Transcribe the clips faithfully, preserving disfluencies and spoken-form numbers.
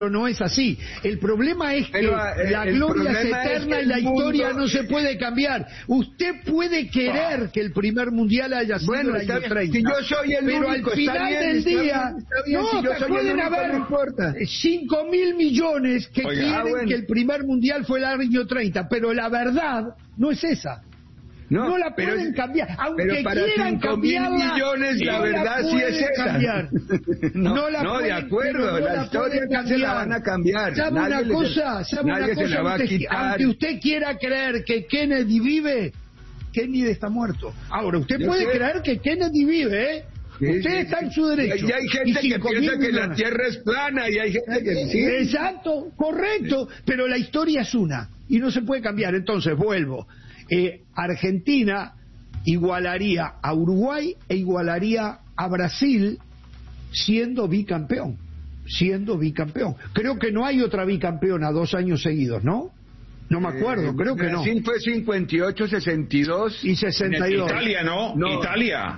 no es así. El problema es que Pero, la el gloria es problema es eterna que y la el historia mundo- no se puede cambiar. Usted puede querer que el primer mundial haya sido Bueno, el año está- treinta, si yo soy el pero único, al está final bien, del está día, bien, está bien, no, si yo soy el pueden único, haber no importa. cinco mil millones que Oiga, quieren ah, bueno. que el primer mundial fue el año treinta, pero la verdad no es esa. No, No la pero- pueden cambiar, aunque pero para quieran cinco mil cambiarla, millones la no verdad sí pueden es esa. cambiar. no, No la no, de pueden- acuerdo, pero no la, la historia pueden no se la cambiar. van a cambiar. ¿Sabe Nadie una le- cosa? ¿Sabe nadie una se cosa? la va a Usted- quitar. aunque usted quiera creer que Kennedy vive, Kennedy está muerto. Ahora, usted Yo puede sé. creer que Kennedy vive, ¿eh? Sí, usted sí, está sí. en su derecho. Y hay gente Y que cinco piensa mil que la millones. Tierra es plana y hay gente que sí. Exacto, correcto, pero la historia es una y no se puede cambiar. Entonces, vuelvo. Eh, Argentina igualaría a Uruguay e igualaría a Brasil siendo bicampeón, siendo bicampeón. Creo que no hay otra bicampeona dos años seguidos, ¿no? No me acuerdo, Eh, creo que no. Brasil fue cincuenta y ocho, sesenta y dos. Y sesenta y dos. Italia, ¿no? No. Italia.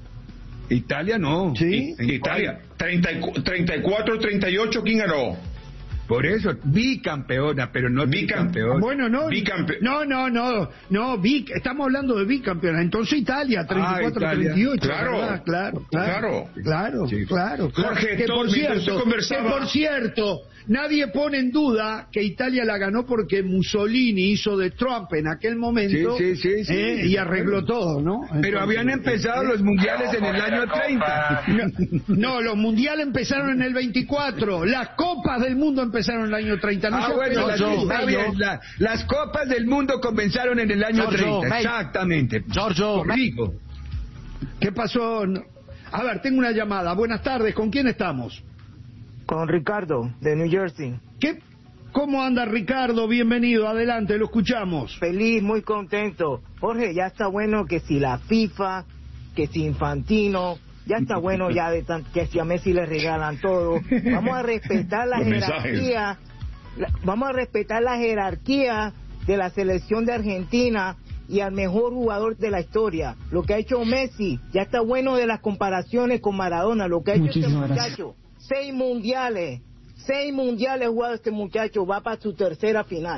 Italia no. ¿Sí? ¿En Italia. treinta y cu- treinta y cuatro, treinta y ocho, ¿quién ganó? Por eso, bicampeona, pero no Bicam- bicampeona. Bueno, no, Bicampe- no, no, no, no, bic, estamos hablando de bicampeona. Entonces Italia, treinta y cuatro, Ah, Italia. treinta y ocho. Claro. ¿verdad? claro, claro, Claro. claro, Sí. claro, claro. Jorge, que todo- por mientras cierto, usted conversaba- que por cierto, nadie pone en duda que Italia la ganó porque Mussolini hizo de Trump en aquel momento, Sí, sí, sí, sí. eh, y arregló todo, ¿no? Pero Entonces, habían empezado los mundiales en el año treinta. No, no, los mundiales empezaron en el veinticuatro, las copas del mundo empezaron en el año treinta. No Ah, se bueno, las, ofenda, está yo- bien, la- las copas del mundo comenzaron en el año Giorgio, treinta. May. Exactamente. Giorgio, Corrijo. ¿Qué pasó? No- A ver, tengo una llamada. Buenas tardes, ¿con quién estamos? Con Ricardo, de New Jersey. ¿Qué? ¿Cómo anda Ricardo? Bienvenido, adelante, lo escuchamos. Feliz, muy contento. Jorge, ya está bueno que si la FIFA, que si Infantino, ya está bueno ya de tan, que si a Messi le regalan todo. Vamos a respetar la Los mensajes. jerarquía, la- vamos a respetar la jerarquía de la selección de Argentina y al mejor jugador de la historia. Lo que ha hecho Messi, ya está bueno de las comparaciones con Maradona, lo que ha hecho este Muchísimas muchacho. Seis mundiales, seis mundiales jugado este muchacho, va para su tercera final.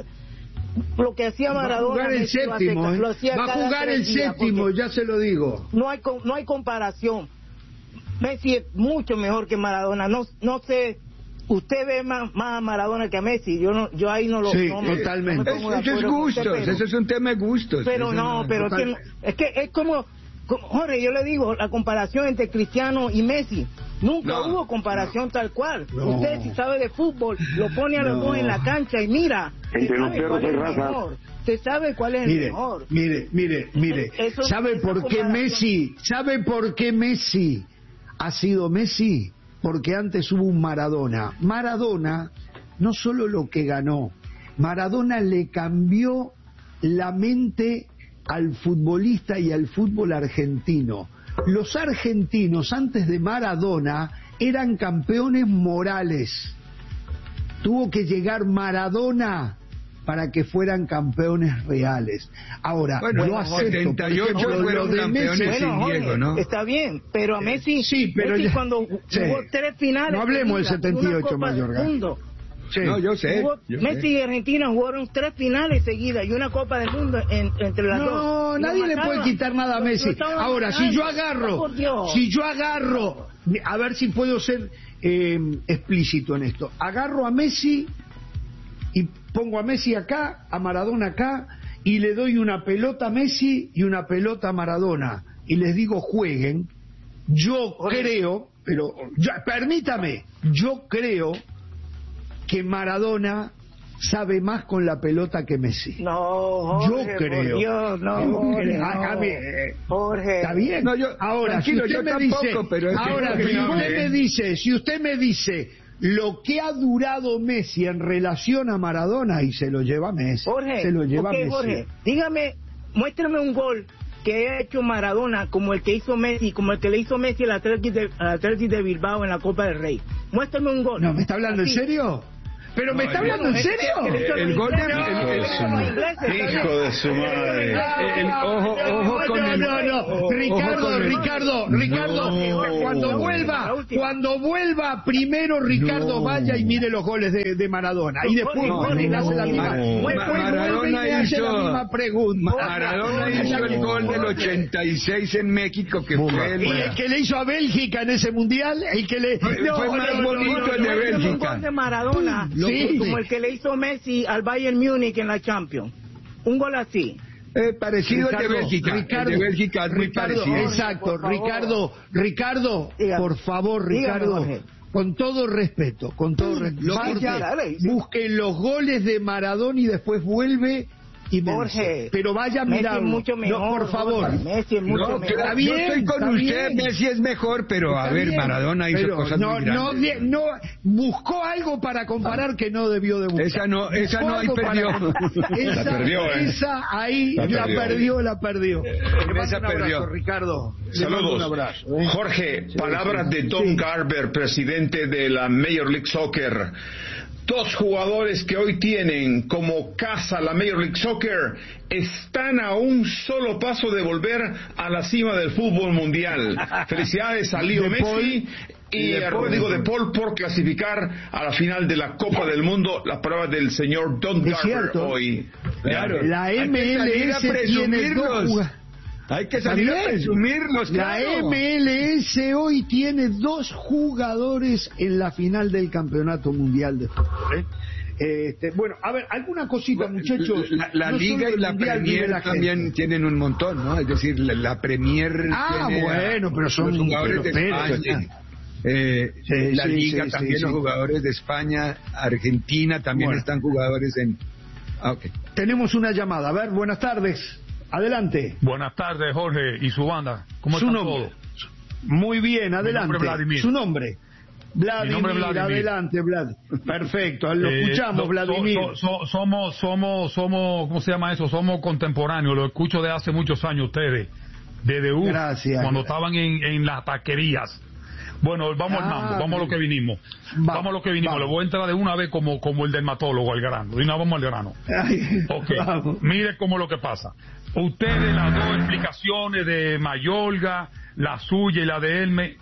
Lo que hacía Va a Maradona, jugar el Messi lo hace- séptimo, ¿eh? lo hacía Va a cada jugar tres el días, séptimo, porque ya se lo digo. no hay com- no hay comparación. Messi es mucho mejor que Maradona. No no sé, usted ve más, más a Maradona que a Messi. Yo no yo ahí no lo Sí, no me- totalmente. no me Eso, pongo de eso es acuerdo con usted, gustos, pero- eso es un tema de gustos. pero Eso no, pero total. que- es que es como, como- Jorge, yo le digo, la comparación entre Cristiano y Messi, nunca No, hubo comparación tal cual. No. Usted si sabe de fútbol, lo pone a los No. dos en la cancha y mira, se Entre los sabe perros cuál es hay el raza. mejor. Se sabe cuál es el Mire, mejor. mire, mire, mire. Eso- ¿Sabe esa por qué comparación- Messi? ¿Sabe por qué Messi ha sido Messi? Porque antes hubo un Maradona. Maradona, no solo lo que ganó, Maradona le cambió la mente al futbolista y al fútbol argentino. Los argentinos antes de Maradona eran campeones morales. Tuvo que llegar Maradona para que fueran campeones reales. Ahora, Bueno, yo acepto, por setenta y ocho ejemplo, fueron lo de campeones Messi. sin Bueno, Jorge, Diego, ¿no? está bien, pero a Messi, Sí, pero Messi ya- cuando jugó sí. tres finales, No hablemos del seguidas, setenta y una ocho, Copa del Mayorga. Mundo. Sí. No, yo sé. Jugó- yo Messi sé. y Argentina jugaron tres finales seguidas y una Copa del Mundo en- entre las dos. No, Y nadie lo le mataron. puede quitar nada a Lo- Messi. lo estaban Ahora, si matando. yo agarro, Por Dios. si yo agarro, a ver si puedo ser eh, explícito en esto. Agarro a Messi y pongo a Messi acá, a Maradona acá, y le doy una pelota a Messi y una pelota a Maradona. Y les digo, jueguen. Yo Jorge. creo, pero ya, permítame, yo creo que Maradona sabe más con la pelota que Messi. No, Jorge, Yo creo. por Dios, no, Yo Jorge, creo. no. A- a ver, eh, Jorge. Está bien. No, yo- ahora, si tranquilo, usted yo me tampoco, dice, pero es que ahora, creo que si no, usted ¿eh? me dice, si usted me dice lo que ha durado Messi en relación a Maradona, y se lo lleva Messi, Jorge, se lo lleva ok, Messi. Jorge, dígame, muéstrame un gol que ha hecho Maradona como el que hizo Messi, como el que le hizo Messi al Atlético de, al Atlético de Bilbao en la Copa del Rey. Muéstrame un gol. No, ¿me está hablando Así. en serio? Pero me está hablando en serio. El gol de Hijo de su madre. El ojo, ojo con no, el. no, no, Ricardo, Ricardo, Ricardo, cuando vuelva, cuando vuelva primero Ricardo vaya y mire los goles de, de Maradona y después le hace la misma, Maradona hizo pregunta. Maradona hizo el gol del ochenta y seis en México que fue el, y el que le hizo a Bélgica en ese mundial, el que le fue más bonito el de Bélgica. Un gol de Maradona, sí, como el que le hizo Messi al Bayern Múnich en la Champions. Un gol así. Eh, parecido al de Bélgica. Ricardo, el de Bélgica es muy Ricardo, parecido. Exacto, Ricardo, Ricardo, Dígame. por favor, Ricardo, Dígame, con todo respeto, con todo respeto, vaya, busque los goles de Maradona y después vuelve y me Jorge, dice, pero vaya a Messi mirar, es mucho mejor, no, por favor. Jorge, Messi es mucho No, mejor. está bien, yo estoy con está usted, bien. Messi es mejor, pero a Está ver, bien, Maradona hizo pero cosas no, muy no, grandes. no, buscó algo para comparar que no debió de buscar. Esa no, esa Buscó no, ahí algo perdió. para- Esa, La perdió, ¿eh? esa ahí La la perdió. perdió, la perdió. Le mando Esa un abrazo, perdió. Ricardo. Le mando un Saludos. abrazo. ¿eh? Jorge, palabras de Tom Sí. Garber, presidente de la Major League Soccer. Dos jugadores que hoy tienen como casa la Major League Soccer están a un solo paso de volver a la cima del fútbol mundial. Felicidades a Leo De Messi Paul y de a Paul. Rodrigo de Paul por clasificar a la final de la Copa del Mundo. Las palabras del señor Don Es Garber cierto. hoy. Claro. La Hay que M L salir a S tiene dos presumirlos. jugadores. Hay que salir a Está bien. presumirlos, La claro. M L S hoy tiene dos jugadores en la final del Campeonato Mundial de Fútbol. ¿eh? Este, bueno, a ver, alguna cosita, muchachos. La, la No Liga solo y el la Mundial vive Premier la gente. también tienen un montón, ¿no? Es decir, la, la Premier Ah, tiene bueno, pero son los jugadores de pero, pero, España. Eh, Sí, la sí, Liga sí, también sí, los sí. jugadores de España, Argentina también Bueno. están jugadores en... Ah, ok. Tenemos una llamada. A ver, buenas tardes. Adelante. Buenas tardes, Jorge y su banda. ¿Cómo Su están nombre. todos? Muy bien, adelante. nombre es Vladimir. Su nombre. Vladimir, Mi nombre es Vladimir. adelante, Vlad. Perfecto, lo Eh, escuchamos, so- Vladimir. so- so- somos, somos, somos, ¿cómo se llama eso? Somos contemporáneos. Lo escucho de hace muchos años ustedes. Desde U, Gracias. cuando estaban en, en las taquerías. Bueno, vamos al Ah, mambo, vamos a lo que vinimos. Va, vamos a lo que vinimos. va. Le voy a entrar de una vez como, como el dermatólogo al grano. De una vamos al grano. Ay, Ok, vamos. mire cómo es lo que pasa. Ustedes, las dos explicaciones de Mayorga, la suya y la de Elme,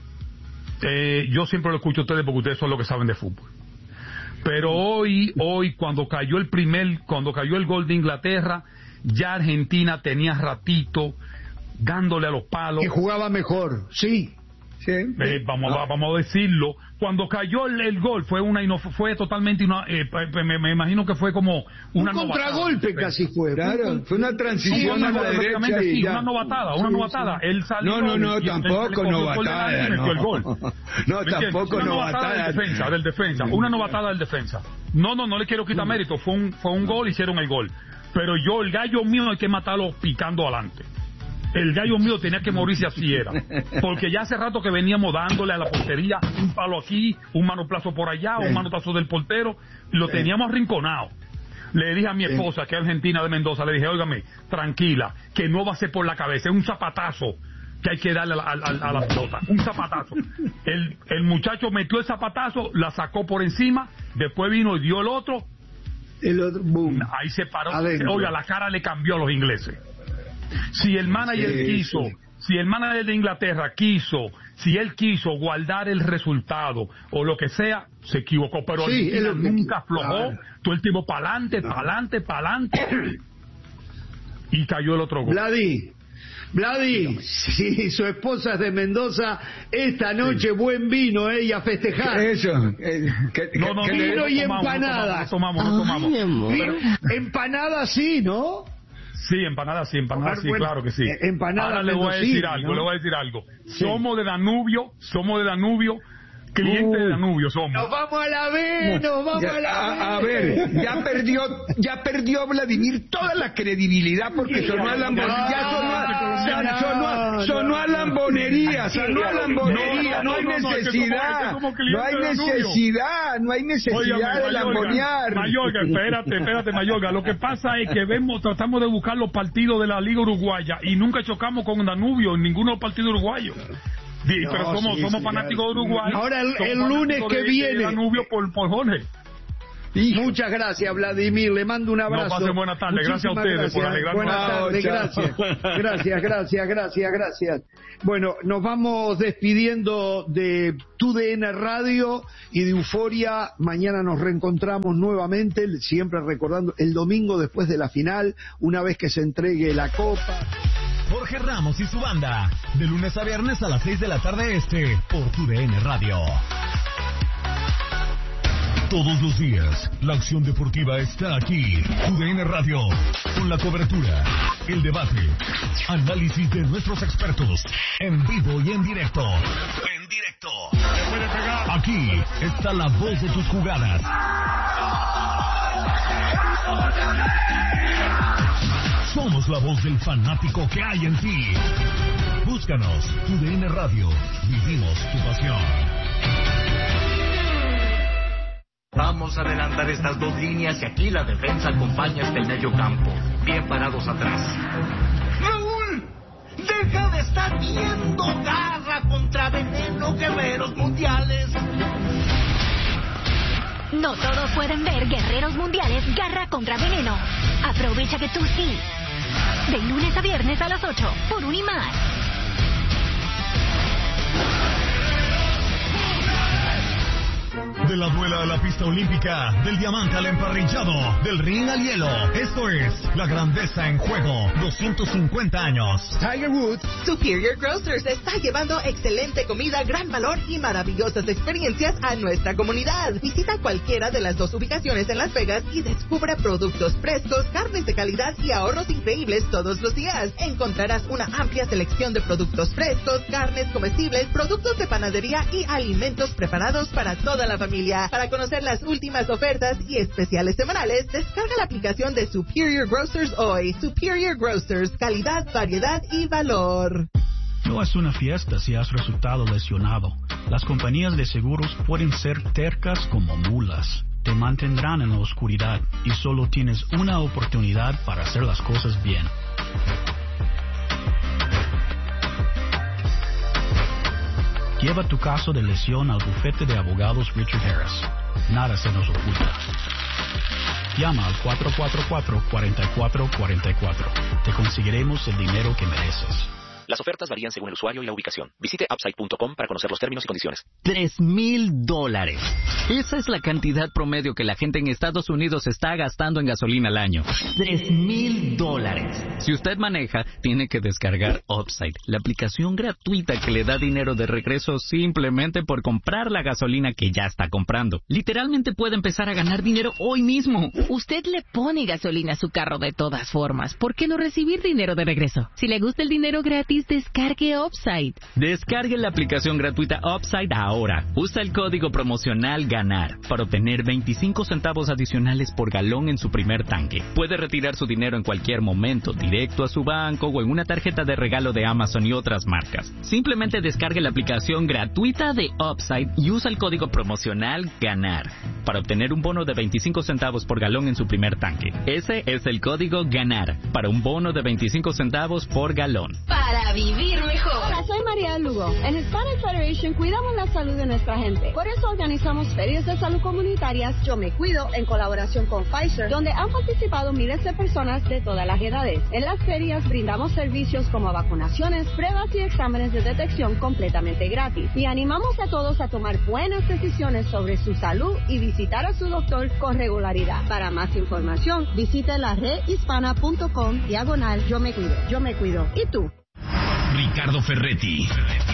eh, yo siempre lo escucho a ustedes porque ustedes son los que saben de fútbol. Pero hoy, hoy, cuando cayó el primer, cuando cayó el gol de Inglaterra, ya Argentina tenía ratito dándole a los palos. Que jugaba mejor, sí. Sí. Eh, vamos, a, vamos a decirlo. Cuando cayó el, el gol fue una y no fue totalmente una, eh, me, me imagino que fue como una Un novatada. contragolpe casi fue. Claro, fue una Sí, transición una, a la prácticamente derecha y sí, ya. una novatada, una Sí, novatada. Él salió No, no, no, y él- él tampoco cogió el gol del área novatada, y metió el no. gol. No, ¿Me entiendes? tampoco una novatada novatada. del defensa, del defensa, una novatada del defensa. No, no, no le quiero quitar mérito, fue un, fue un gol, hicieron el gol. Pero yo, el gallo mío hay que matarlo picando adelante. El gallo mío tenía que morirse así era. Porque ya hace rato que veníamos dándole a la portería un palo aquí, un manoplazo por allá, un manoplazo del portero, y lo teníamos arrinconado. Le dije a mi esposa, que es argentina de Mendoza, le dije, óigame, tranquila, que no va a ser por la cabeza, es un zapatazo que hay que darle a la, a, a- a la pelota, un zapatazo. El, el muchacho metió el zapatazo, la sacó por encima, después vino y dio el otro, El otro, boom. ahí se paró. Adentro. Oiga, la cara le cambió a los ingleses. Si el manager Sí, quiso, sí. si el manager de Inglaterra quiso, si él quiso guardar el resultado o lo que sea, se equivocó. Pero Sí, Argentina es lo que- nunca aflojó, claro. todo el tiempo para adelante, para adelante, para adelante. Y cayó el otro gol. Vladi, Vladi, si su esposa es de Mendoza, esta noche buen vino, eh, y a festejar. Eso. eh, que- que- No, no, que no, le- Vino no y tomamos, empanadas. No tomamos, no tomamos. Ay, No tomamos. amor. Empanada sí, ¿no? Sí, empanadas sí, empanadas sí, Bueno, claro que sí. eh, empanadas Ahora le voy a decir mendocinas, algo, ¿no? le voy a decir algo. Somos de Danubio, somos de Danubio, clientes de Uy. Danubio somos. Nos vamos a la B, nos vamos Ya, a la a, a B. ver, ya perdió, ya perdió Vladimir toda la credibilidad porque sonó a lambonería, ya sonó a, ya sonó a- sonó a lambonería, sonó a lambonería, no hay No, no, no, es que necesidad, somos- es que somos no clientes hay de Danubio. necesidad, no hay Óigame, necesidad de Mayorga, lambonear. Mayorga, espérate, espérate, Mayorga. Lo que pasa es que vemos, tratamos de buscar los partidos de la Liga Uruguaya y nunca chocamos con Danubio en ninguno de los partidos uruguayos. Di- No, pero somos, sí, somos sí, fanáticos de claro. Uruguay. Ahora el- somos el lunes fanáticos que de- de viene. Danubio por, por Jorge. Hijo. Muchas gracias, Vladimir. Le mando un abrazo. No, pasen buena tarde. Gracias a ustedes gracias. por alegrarnos. Buenas tardes, gracias. Gracias, gracias, gracias, gracias. Bueno, nos vamos despidiendo de Tu D N Radio y de Euforia. Mañana nos reencontramos nuevamente, siempre recordando el domingo después de la final, una vez que se entregue la Copa. Jorge Ramos y su banda, de lunes a viernes a las seis de la tarde este, por Tu D N Radio. Todos los días, la acción deportiva está aquí. Tu D N Radio, con la cobertura, el debate, análisis de nuestros expertos, en vivo y en directo. En directo. Aquí está la voz de tus jugadas. Somos la voz del fanático que hay en ti. Búscanos, Tu D N Radio. Vivimos tu pasión. Vamos a adelantar estas dos líneas y aquí la defensa acompaña hasta el medio campo. Bien parados atrás. ¡Raúl! ¡Deja de estar viendo Garra contra Veneno, Guerreros Mundiales! No todos pueden ver Guerreros Mundiales Garra contra Veneno. Aprovecha que tú sí. De lunes a viernes a las ocho, por Unimás. De la duela a la pista olímpica, del diamante al emparrillado, del ring al hielo. Esto es la grandeza en juego. doscientos cincuenta años. Tiger Woods. Superior Grocers está llevando excelente comida, gran valor y maravillosas experiencias a nuestra comunidad. Visita cualquiera de las dos ubicaciones en Las Vegas y descubra productos frescos, carnes de calidad y ahorros increíbles todos los días. Encontrarás una amplia selección de productos frescos, carnes comestibles, productos de panadería y alimentos preparados para toda la familia. Para conocer las últimas ofertas y especiales semanales, descarga la aplicación de Superior Grocers hoy. Superior Grocers, calidad, variedad y valor. No es una fiesta si has resultado lesionado. Las compañías de seguros pueden ser tercas como mulas. Te mantendrán en la oscuridad y solo tienes una oportunidad para hacer las cosas bien. Lleva tu caso de lesión al bufete de abogados Richard Harris. Nada se nos oculta. Llama al cuatro cuatro cuatro, cuatro cuatro cuatro cuatro. Te conseguiremos el dinero que mereces. Las ofertas varían según el usuario y la ubicación. Visite upside punto com para conocer los términos y condiciones. Tres mil dólares. Esa es la cantidad promedio que la gente en Estados Unidos está gastando en gasolina al año. Tres mil dólares. Si usted maneja, tiene que descargar Upside, la aplicación gratuita que le da dinero de regreso simplemente por comprar la gasolina que ya está comprando. Literalmente puede empezar a ganar dinero hoy mismo. Usted le pone gasolina a su carro de todas formas. ¿Por qué no recibir dinero de regreso? Si le gusta el dinero gratis, descargue Upside. Descargue la aplicación gratuita Upside ahora. Usa el código promocional GANAR para obtener veinticinco centavos adicionales por galón en su primer tanque. Puede retirar su dinero en cualquier momento, directo a su banco o en una tarjeta de regalo de Amazon y otras marcas. Simplemente descargue la aplicación gratuita de Upside y usa el código promocional GANAR para obtener un bono de veinticinco centavos por galón en su primer tanque. Ese es el código GANAR para un bono de veinticinco centavos por galón. Para vivir mejor. Hola, soy María Lugo. En Hispanic Federation cuidamos la salud de nuestra gente. Por eso organizamos ferias de salud comunitarias Yo Me Cuido en colaboración con Pfizer, donde han participado miles de personas de todas las edades. En las ferias brindamos servicios como vacunaciones, pruebas y exámenes de detección completamente gratis. Y animamos a todos a tomar buenas decisiones sobre su salud y visitar a su doctor con regularidad. Para más información, visite la red hispana punto com diagonal Yo Me Cuido. Yo Me Cuido. ¿Y tú? Ricardo Ferretti,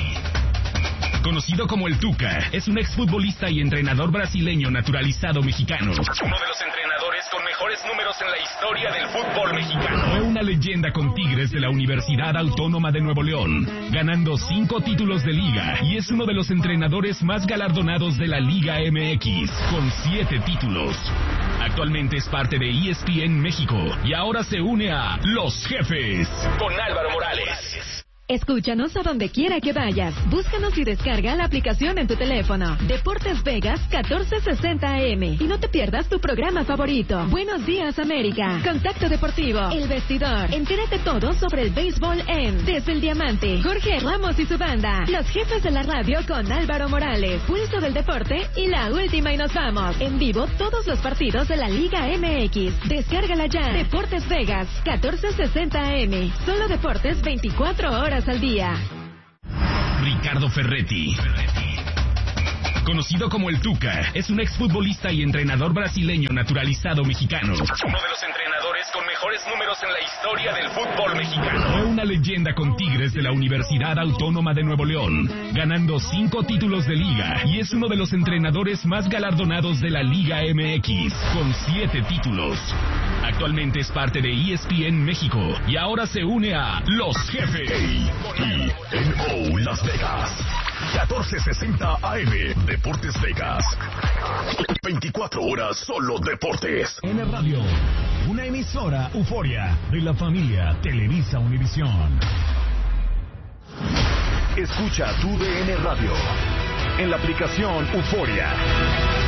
conocido como el Tuca, es un exfutbolista y entrenador brasileño naturalizado mexicano. Uno de los entrenadores con mejores números en la historia del fútbol mexicano. Fue una leyenda con Tigres de la Universidad Autónoma de Nuevo León, ganando cinco títulos de liga, y es uno de los entrenadores más galardonados de la Liga M X, con siete títulos. Actualmente es parte de E S P N México y ahora se une a Los Jefes con Álvaro Morales. Escúchanos a donde quiera que vayas. Búscanos y descarga la aplicación en tu teléfono. Deportes Vegas catorce sesenta A M. Y no te pierdas tu programa favorito. Buenos días, América. Contacto Deportivo. El Vestidor. Entérate todo sobre el béisbol en Desde el Diamante. Jorge Ramos y su banda. Los jefes de la radio con Álvaro Morales. Pulso del deporte y la última y nos vamos. En vivo todos los partidos de la Liga M X. Descárgala ya. Deportes Vegas catorce sesenta A M. Solo deportes veinticuatro horas al día. Ricardo Ferretti, conocido como el Tuca, es un exfutbolista y entrenador brasileño naturalizado mexicano. Uno de los entrenadores con mejores números en la historia del fútbol mexicano. Fue una leyenda con Tigres de la Universidad Autónoma de Nuevo León, ganando cinco títulos de liga, y es uno de los entrenadores más galardonados de la Liga M X, con siete títulos. Actualmente es parte de E S P N México y ahora se une a Los Jefes. E N O Las Vegas. catorce sesenta A M. Deportes Vegas. veinticuatro horas solo deportes. N Radio. Una emisora Euforia de la familia Televisa Univisión. Escucha tu D N Radio en la aplicación Euforia.